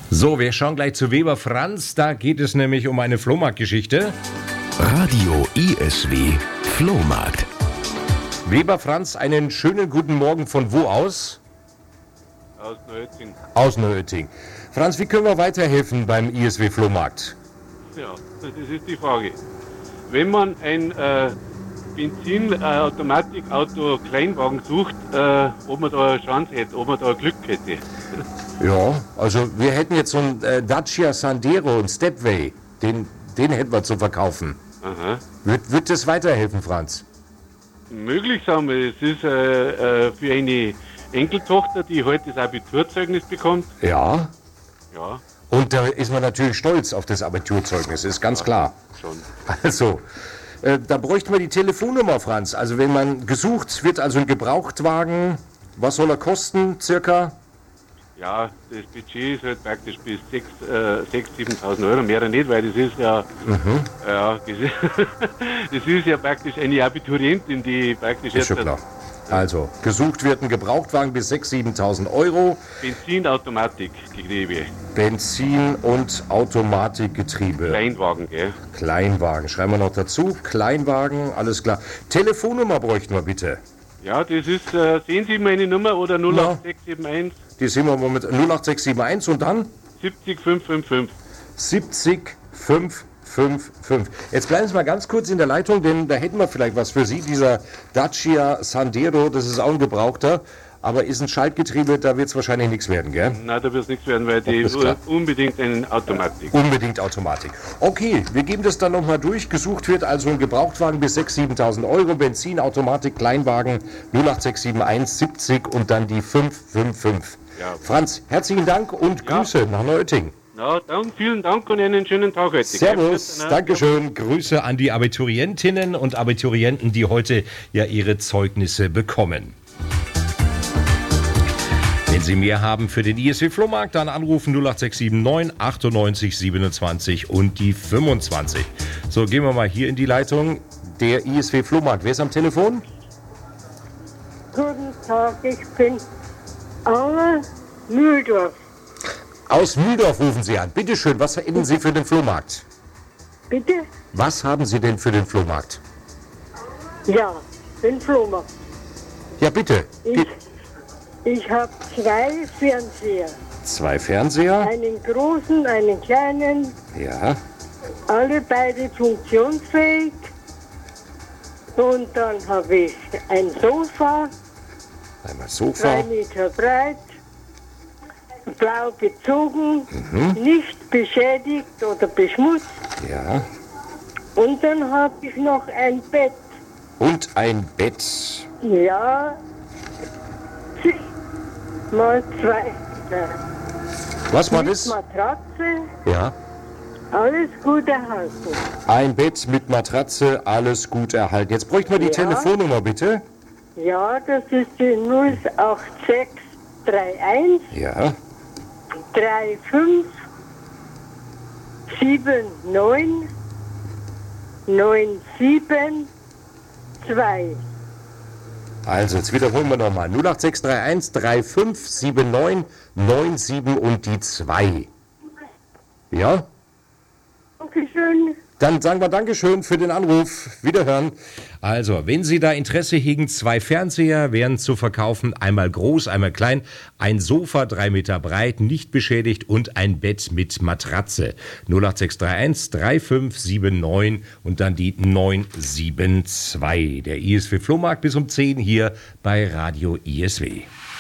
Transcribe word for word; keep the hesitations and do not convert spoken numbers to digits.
So, wir schauen gleich zu Weber Franz. Da geht es nämlich um eine Flohmarktgeschichte. Radio I S W Flohmarkt. Weber Franz, einen schönen guten Morgen. Von wo aus? Aus Neuötting. Aus Neuötting. Franz, wie können wir weiterhelfen beim I S W Flohmarkt? Ja, das ist die Frage. Wenn man ein äh, Benzin-Automatik-Auto-Kleinwagen sucht, äh, ob man da eine Chance hätte, ob man da Glück hätte. Ja, also wir hätten jetzt so einen äh, Dacia Sandero und Stepway. Den, den hätten wir zu verkaufen. Aha. Wird, wird das weiterhelfen, Franz? Möglich, sagen wir. Es ist äh, äh, für eine Enkeltochter, die heute das Abiturzeugnis bekommt. Ja. Ja. Und da ist man natürlich stolz auf das Abiturzeugnis, ist ganz ja, klar. Schon. Also, äh, da bräuchten wir die Telefonnummer, Franz. Also wenn man gesucht wird, also ein Gebrauchtwagen, was soll er kosten, circa? Ja, das Budget ist halt praktisch bis sechstausend, siebentausend Euro, mehr nicht, weil das ist ja, Mhm. ja, das ist, das ist ja praktisch eine Abiturientin, die praktisch Ist schon jetzt klar. Also, gesucht wird ein Gebrauchtwagen bis sechstausend, siebentausend Euro. Benzin-Automatik-Getriebe. Benzin- und Automatikgetriebe. Kleinwagen, gell? Kleinwagen. Schreiben wir noch dazu. Kleinwagen, alles klar. Telefonnummer bräuchten wir bitte. Ja, das ist, äh, sehen Sie meine Nummer oder null acht sechs sieben eins Die sehen wir mal mit null acht sechs sieben eins und dann siebzig fünf fünf fünf. siebzig fünf fünf fünf. Jetzt bleiben Sie mal ganz kurz in der Leitung, denn da hätten wir vielleicht was für Sie. Dieser Dacia Sandero, das ist auch ein Gebrauchter, aber ist ein Schaltgetriebe, da wird es wahrscheinlich nichts werden, gell? Nein, da wird es nichts werden, weil die Ist klar. unbedingt eine Automatik. Unbedingt Automatik. Okay, wir geben das dann nochmal durch. Gesucht wird also ein Gebrauchtwagen bis sechstausend, siebentausend Euro, Benzin, Automatik, Kleinwagen null acht sechs sieben eins siebzig und dann die fünf fünf fünf. Ja. Franz, herzlichen Dank und Ja. Grüße nach Neuötting. Na, dann vielen Dank und einen schönen Tag heute. Servus, Gell? Dankeschön. Grüße an die Abiturientinnen und Abiturienten, die heute ja ihre Zeugnisse bekommen. Wenn Sie mehr haben für den I S W Flohmarkt, dann anrufen null acht sechs sieben neun achtundneunzig siebenundzwanzig und die fünfundzwanzig. So, gehen wir mal hier in die Leitung. Der I S W Flohmarkt. Wer ist am Telefon? Guten Tag, ich bin Anna Mühldorf. Aus Mühldorf rufen Sie an. Bitte schön, was hätten Sie für den Flohmarkt? Bitte? Was haben Sie denn für den Flohmarkt? Ja, den Flohmarkt. Ja, bitte. Ich, ich habe zwei Fernseher. Zwei Fernseher. Einen großen, einen kleinen, Ja. alle beide funktionsfähig. Und dann habe ich ein Sofa, Einmal drei Sofa. Meter breit, blau bezogen, Mhm. nicht beschädigt oder beschmutzt. Ja. Und dann habe ich noch ein Bett. Und ein Bett. Ja, mal zwei. Was war Mit das? Matratze, Ja. alles gut erhalten. Ein Bett mit Matratze, alles gut erhalten. Jetzt bräuchten wir die Ja. Telefonnummer, bitte. Ja, das ist die null acht sechs drei eins Ja. drei fünf sieben neun neun sieben zwei. Also, jetzt wiederholen wir nochmal. null acht sechs drei eins drei fünf sieben neun neun sieben und die zwei. Ja? Dankeschön. Dann sagen wir Dankeschön für den Anruf. Wiederhören. Also, wenn Sie da Interesse hegen, zwei Fernseher wären zu verkaufen. Einmal groß, einmal klein. Ein Sofa, drei Meter breit, nicht beschädigt und ein Bett mit Matratze. null acht sechs drei eins drei fünf sieben neun und dann die neun sieben zwei. Der I S W Flohmarkt bis um zehn hier bei Radio I S W.